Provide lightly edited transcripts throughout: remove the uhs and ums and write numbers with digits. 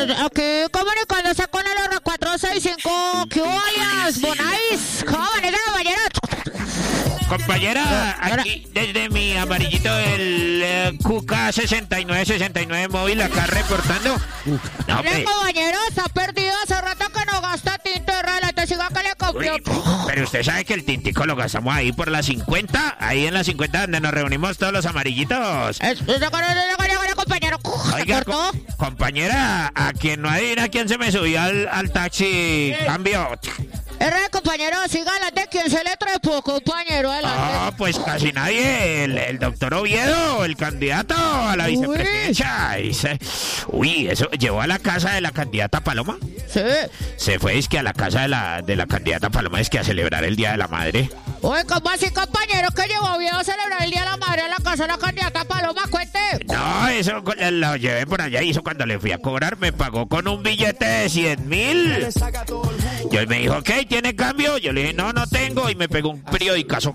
Aquí comunicándose con el R465, ¿qué alias? Bonais, jóvenes de la mañana. Compañera, aquí desde mi amarillito el QK6969 móvil acá reportando. No, El compañero está perdido, hace rato que no gasta tinta, te siga que le copió. Pero usted sabe que el tintico lo gastamos ahí por la 50, ahí en la 50 donde nos reunimos todos los amarillitos. Compañero. Oiga, compañera, a quien no adivina quién se me subió al taxi, cambio. Compañero, siga adelante, ¿quién se le trepó, compañero? Adelante. Pues casi nadie, el doctor Oviedo, el candidato a la vicepresidencia. Eso, ¿llevó a la casa de la candidata Paloma? Sí. Se fue, es que a la casa de la candidata Paloma, es que a celebrar el Día de la Madre. Uy, ¿cómo así, compañero, que llevó Oviedo a celebrar el Día de la Madre en la casa de la candidata Paloma? Cuente. No, eso lo llevé por allá y eso cuando le fui a cobrar me pagó con un billete de 100,000. Yo me dijo, ¿qué? ¿Tiene cambio? Yo le dije, no tengo, y me pegó un periodicazo.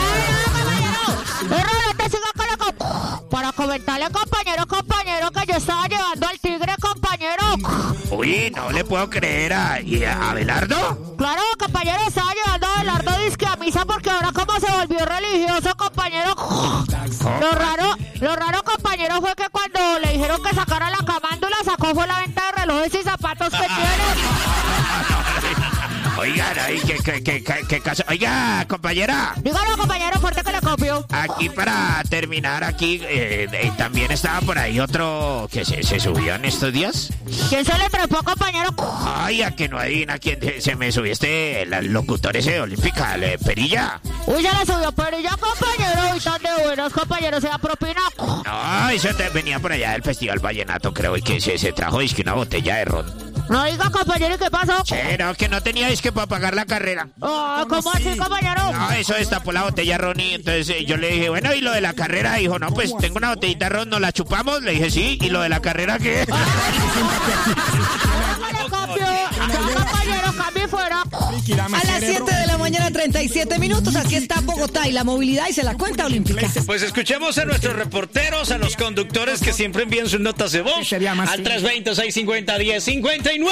Para comentarle, compañero, que yo estaba llevando al tigre, compañero. Uy, no le puedo creer a Abelardo. Claro, compañero, estaba llevando a Abelardo disque a misa porque ahora como se volvió religioso, compañero. Lo raro, compañero, fue que cuando le dijeron que sacara la camándula, sacó fue la venta de relojes y zapatos que tiene. Oigan, qué caso. Oiga, compañera. Dígalo, compañero, fuerte que le copio. Aquí para terminar, también estaba por ahí otro que se subió en estos días. ¿Quién se le trepó, compañero? Ay, a que no adivina quién se me subió el locutor ese de Olímpica, Perilla. Uy, se le subió Perilla, compañero. Y tan de buenos, compañeros, se da propina. No, eso venía por allá del Festival Vallenato, creo, y que se trajo una botella de ron. No diga, compañero, ¿y qué pasó? No, que no tenía que para pagar la carrera. ¿Cómo así, compañero? No, eso destapó la botella de ron y entonces yo le dije, bueno, ¿y lo de la carrera? Dijo, no, pues tengo una botellita de ron, ¿nos la chupamos? Le dije, sí, ¿y lo de la carrera qué? Compañero, cambie fuera. A las 7 de la mañana, 37 minutos, aquí está Bogotá y la movilidad y se la cuenta olímpica. Pues escuchemos a nuestros reporteros, a los conductores que siempre envían sus notas de voz al 320-650-1059.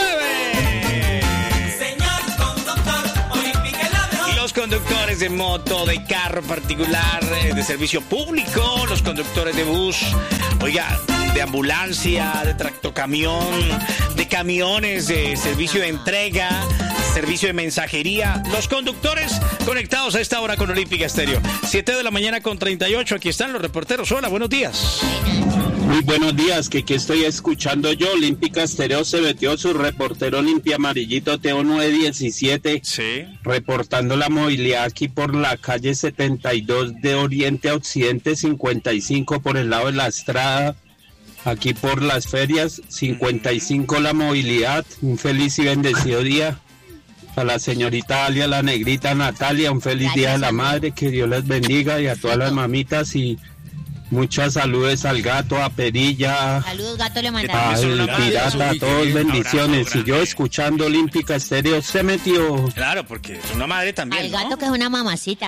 Y los conductores de moto, de carro particular, de servicio público, los conductores de bus, oiga, de ambulancia, de tractocamión, de camiones, de servicio de entrega, servicio de mensajería, los conductores conectados a esta hora con Olímpica Estéreo. 7 de la mañana con 38, aquí están los reporteros. Hola, buenos días. Muy buenos días, que estoy escuchando yo. Olímpica Estéreo se metió su reportero limpia amarillito Teo 917. Sí. Reportando la movilidad aquí por la calle 72 de Oriente a Occidente, 55 por el lado de la Estrada. Aquí por las ferias, 55 la movilidad. Un feliz y bendecido día. A la señorita Alia, la negrita Natalia, un feliz día de la madre, que Dios les bendiga, y a todas las mamitas, y muchas saludos al gato, a Perilla, Saludos, gato, le mandamos. al pirata, a todos bendiciones. Abrazo, y yo escuchando Olímpica Estéreo se metió. Claro, porque es una madre también, Al ¿no? gato que es una mamacita.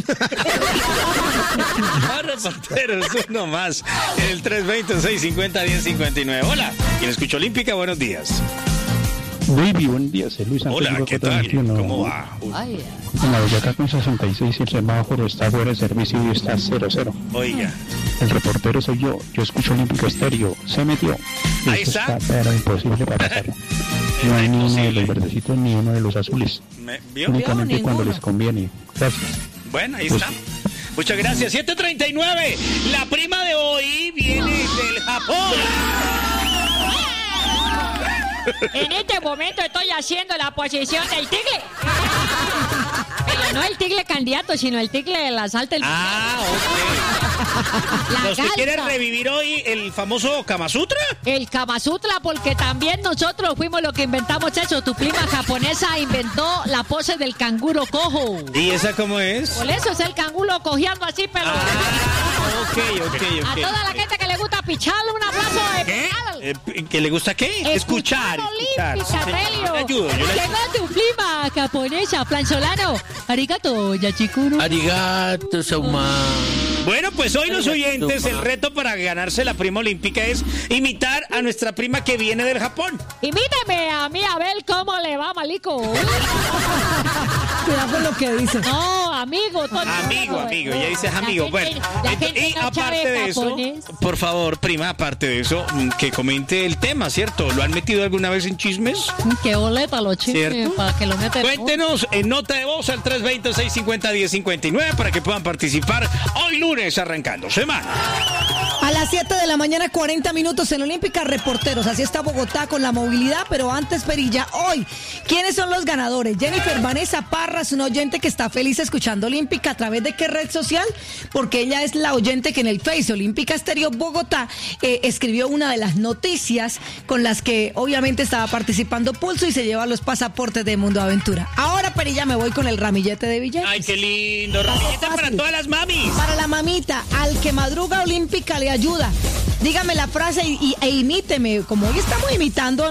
Más reporteros, uno más. En el 320-650-1059. Hola, ¿quién escucha Olímpica? Buenos días. Baby, buen día, soy Luis Antonio. Hola, ¿qué tal? 421. ¿Cómo va? Uy, En la Boyacá con 66 el semáforo está fuera de servicio y está 00. oiga. El reportero soy yo escucho Olímpico Estéreo, se metió. Ahí Esto está. Pero imposible para pasarlo. No hay ni uno de los verdecitos ni uno de los azules. ¿Vio? Únicamente cuando les conviene. Gracias. Bueno, ahí está. Muchas gracias. 7:39. La prima de hoy viene del Japón. En este momento estoy haciendo la posición del tigre. Pero no el tigre candidato, sino el tigre de la salta del... Ok. ¿Usted quiere revivir hoy el famoso Kama Sutra? El Kama Sutra, porque también nosotros fuimos los que inventamos eso. Tu prima japonesa inventó la pose del canguro cojo. ¿Y esa cómo es? Por eso es el canguro cojeando así, pero... Ok. A toda la gente que le gusta picharle un abrazo de ¿Que le gusta qué? Escuchar. Olímpica, Relio. Yo le ayudo. Llegó tu prima japonesa, Plansolano. Arigato, Yachikuru. Arigato, Sauma. Bueno, pues hoy los oyentes, el reto para ganarse la prima olímpica es imitar a nuestra prima que viene del Japón. Imíteme a mí a ver cómo le va, malico. Cuidado con lo que dice. No, amigo. Amigo, ella dice amigo. Bueno, y aparte de eso, por favor, prima, aparte de eso, que comente el tema, ¿cierto? ¿Lo han metido alguna vez en chismes? Qué boleta los chismes, ¿cierto? para que lo metan. Cuéntenos en nota de voz al 320-650-1059 para que puedan participar hoy lunes arrancando semana. A las 7 de la mañana, 40 minutos en Olímpica, reporteros. Así está Bogotá con la movilidad, pero antes, Perilla, hoy, ¿quiénes son los ganadores? Jennifer Vanessa Parras, una oyente que está feliz escuchando Olímpica. ¿A través de qué red social? Porque ella es la oyente que en el Face Olímpica Estéreo Bogotá escribió una de las noticias con las que obviamente estaba participando Pulso y se lleva los pasaportes de Mundo Aventura. Ahora, Perilla, me voy con el ramillete de billetes. ¡Ay, qué lindo! Ramillete para todas las mamis. Para la mamita, al que madruga Olímpica le ayuda. Dígame la frase e imíteme, como hoy estamos imitando a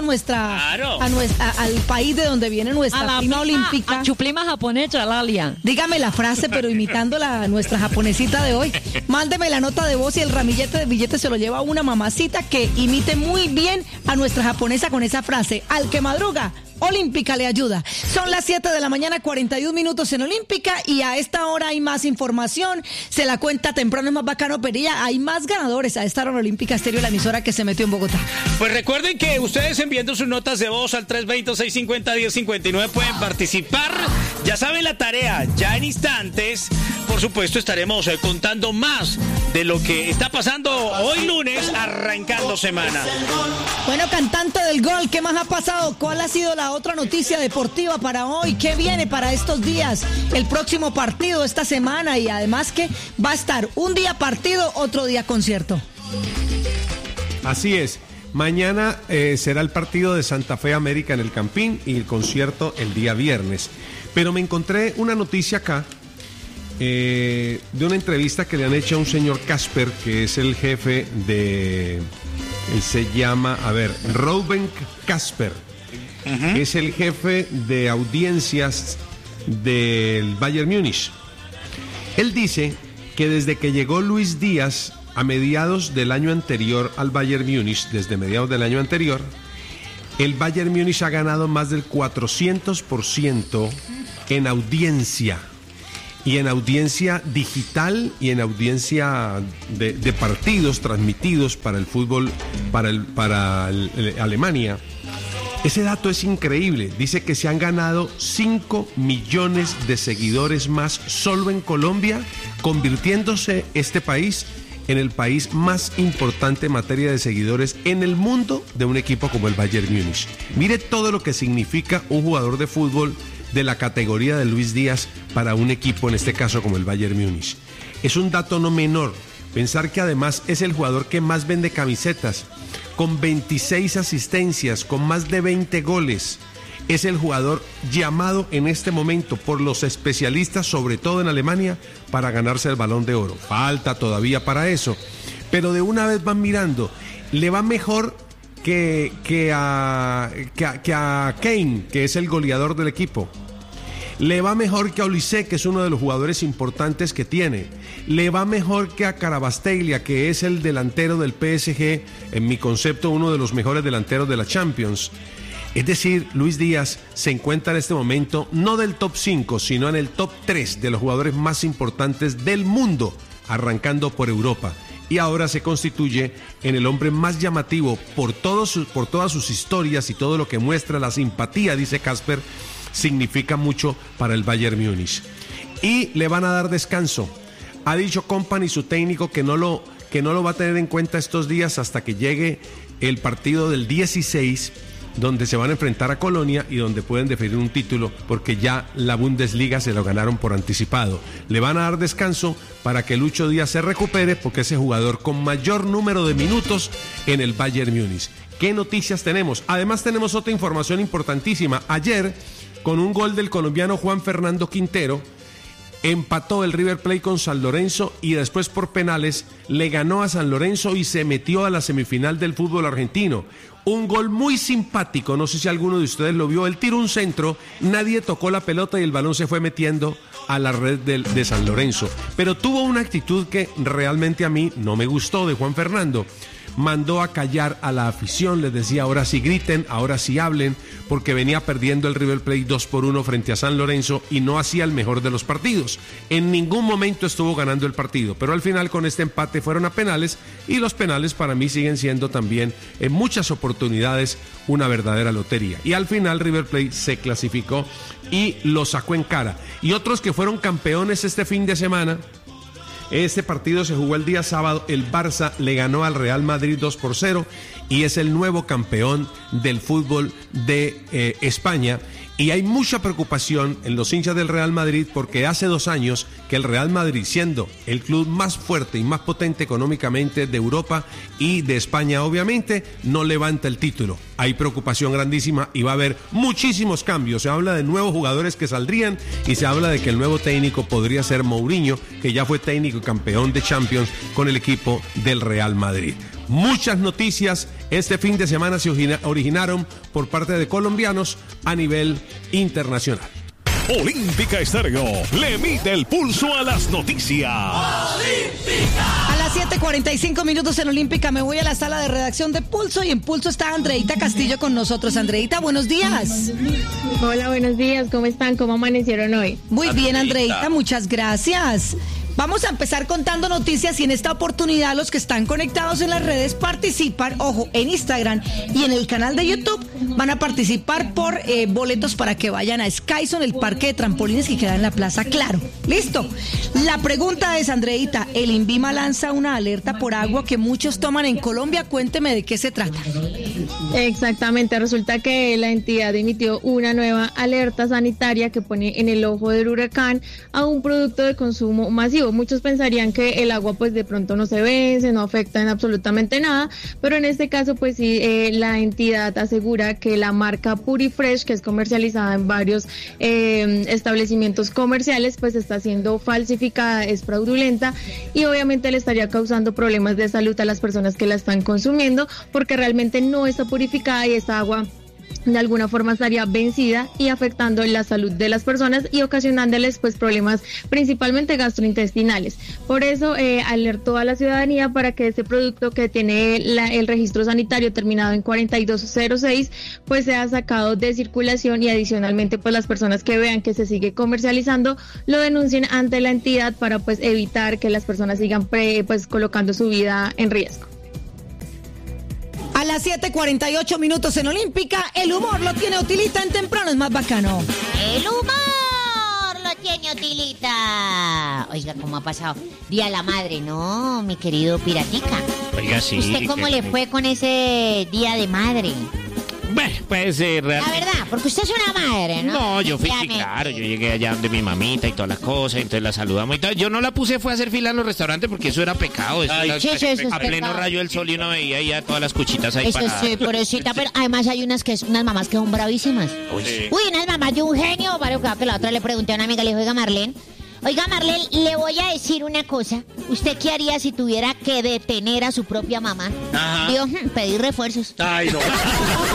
al país de donde viene nuestra prima olímpica. A chuplima japonesa, Lalia. Dígame la frase, pero imitándola a nuestra japonesita de hoy. Mándeme la nota de voz y el ramillete de billetes se lo lleva a una mamacita que imite muy bien a nuestra japonesa con esa frase. Al que madruga, Olímpica le ayuda. Son las 7 de la mañana, 41 minutos en Olímpica, y a esta hora hay más información. Se la cuenta temprano, es más bacano, Perilla. Hay más ganadores a esta hora en Olímpica Estéreo, la emisora que se metió en Bogotá. Pues recuerden que ustedes enviando sus notas de voz al 320-650-1059 pueden participar. Ya saben la tarea, ya en instantes, por supuesto, estaremos contando más de lo que está pasando hoy lunes, arrancando semana. Bueno, cantante del gol, ¿qué más ha pasado? ¿Cuál ha sido la otra noticia deportiva para hoy? ¿Qué viene para estos días? El próximo partido esta semana, y además que va a estar un día partido, otro día concierto. Así es. Mañana será el partido de Santa Fe América en el Campín y el concierto el día viernes. Pero me encontré una noticia acá de una entrevista que le han hecho a un señor Casper, que es el jefe de... Él se llama, Reuben Casper. Es el jefe de audiencias del Bayern Múnich. Él dice que desde que llegó Luis Díaz a mediados del año anterior al Bayern Múnich, desde mediados del año anterior, el Bayern Múnich ha ganado más del 400% en audiencia, y en audiencia digital y en audiencia de partidos transmitidos para el fútbol, para Alemania. Ese dato es increíble. Dice que se han ganado 5 millones de seguidores más solo en Colombia, convirtiéndose este país en el país más importante en materia de seguidores en el mundo de un equipo como el Bayern Múnich. Mire todo lo que significa un jugador de fútbol de la categoría de Luis Díaz para un equipo, en este caso como el Bayern Múnich. Es un dato no menor. Pensar que además es el jugador que más vende camisetas, con 26 asistencias, con más de 20 goles. Es el jugador llamado en este momento por los especialistas, sobre todo en Alemania, para ganarse el Balón de Oro. Falta todavía para eso, pero de una vez van mirando. Le va mejor que a Kane, que es el goleador del equipo. Le va mejor que a Olise, que es uno de los jugadores importantes que tiene. Le va mejor que a Kvaratskhelia, que es el delantero del PSG, en mi concepto uno de los mejores delanteros de la Champions. Es decir, Luis Díaz se encuentra en este momento no del top 5, sino en el top 3 de los jugadores más importantes del mundo, arrancando por Europa. Y ahora se constituye en el hombre más llamativo por todas sus historias y todo lo que muestra. La simpatía, dice Casper, significa mucho para el Bayern Múnich. Y le van a dar descanso. Ha dicho Kompany, su técnico, que no lo va a tener en cuenta estos días hasta que llegue el partido del 16, donde se van a enfrentar a Colonia y donde pueden definir un título, porque ya la Bundesliga se lo ganaron por anticipado. Le van a dar descanso para que Lucho Díaz se recupere, porque es el jugador con mayor número de minutos en el Bayern Múnich. ¿Qué noticias tenemos? Además tenemos otra información importantísima. Ayer, con un gol del colombiano Juan Fernando Quintero, empató el River Plate con San Lorenzo y después por penales le ganó a San Lorenzo y se metió a la semifinal del fútbol argentino. Un gol muy simpático, no sé si alguno de ustedes lo vio. Él tiró un centro, nadie tocó la pelota y el balón se fue metiendo a la red de San Lorenzo. Pero tuvo una actitud que realmente a mí no me gustó de Juan Fernando. Mandó a callar a la afición, les decía ahora sí griten, ahora sí hablen, porque venía perdiendo el River Plate 2-1 frente a San Lorenzo y no hacía el mejor de los partidos. En ningún momento estuvo ganando el partido, pero al final con este empate fueron a penales y los penales para mí siguen siendo también en muchas oportunidades una verdadera lotería. Y al final River Plate se clasificó y lo sacó en cara. Y otros que fueron campeones este fin de semana. Este partido se jugó el día sábado, el Barça le ganó al Real Madrid 2-0 y es el nuevo campeón del fútbol de España. Y hay mucha preocupación en los hinchas del Real Madrid porque hace 2 años que el Real Madrid, siendo el club más fuerte y más potente económicamente de Europa y de España, obviamente, no levanta el título. Hay preocupación grandísima y va a haber muchísimos cambios. Se habla de nuevos jugadores que saldrían y se habla de que el nuevo técnico podría ser Mourinho, que ya fue técnico y campeón de Champions con el equipo del Real Madrid. Muchas noticias este fin de semana se originaron por parte de colombianos a nivel internacional. Olímpica Estéreo le mide el pulso a las noticias. A las 7:45 minutos en Olímpica me voy a la sala de redacción de Pulso y en Pulso está Andreita Castillo con nosotros. Andreita, buenos días. Hola, buenos días. ¿Cómo están? ¿Cómo amanecieron hoy? Muy bien, Andreita, muchas gracias. Vamos a empezar contando noticias y en esta oportunidad los que están conectados en las redes participan, ojo, en Instagram y en el canal de YouTube van a participar por boletos para que vayan a Skyzone, el parque de trampolines que queda en la Plaza Claro. ¿Listo? La pregunta es, Andreita, el INVIMA lanza una alerta por agua que muchos toman en Colombia. Cuénteme de qué se trata. Exactamente, resulta que la entidad emitió una nueva alerta sanitaria que pone en el ojo del huracán a un producto de consumo masivo. Muchos pensarían que el agua pues de pronto no se vence, no afecta en absolutamente nada, pero en este caso pues sí, la entidad asegura que la marca Purifresh, que es comercializada en varios establecimientos comerciales, pues está siendo falsificada, es fraudulenta y obviamente le estaría causando problemas de salud a las personas que la están consumiendo porque realmente no está purificada y esta agua de alguna forma estaría vencida y afectando la salud de las personas y ocasionándoles pues problemas principalmente gastrointestinales. Por eso alertó a la ciudadanía para que este producto que tiene el registro sanitario terminado en 4206 pues sea sacado de circulación y adicionalmente pues las personas que vean que se sigue comercializando lo denuncien ante la entidad para pues evitar que las personas sigan pues colocando su vida en riesgo. A las 7:48 minutos en Olímpica, el humor lo tiene Otilita en Temprano es más bacano. El humor lo tiene Otilita. Oiga, ¿cómo ha pasado? Día de la Madre, ¿no, mi querido Piratica? Oiga, sí. ¿Usted cómo le fue con ese Día de Madre? Bueno, pues realmente... La verdad, porque usted es una madre, ¿no? No, yo fui, sí, claro, yo llegué allá donde mi mamita y todas las cosas, entonces la saludamos y todo. Yo no la puse, fue a hacer fila en los restaurantes porque eso era pecado. Eso era, sí, eso es a pleno pecado. rayo del sol y uno veía ya todas las cuchitas ahí eso paradas. Sí, pobrecita, pero además hay unas mamás que son bravísimas. Uy, unas mamás de un genio, que la otra le pregunté a una amiga, le dijo, Oiga, Marlene, le voy a decir una cosa. ¿Usted qué haría si tuviera que detener a su propia mamá? Ajá. Digo, pedir refuerzos. Ay, no.